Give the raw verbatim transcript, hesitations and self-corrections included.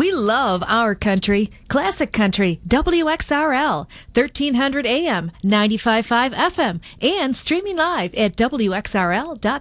We love our country. Classic Country, W X R L, thirteen hundred A M, ninety-five point five F M, and streaming live at W X R L dot com.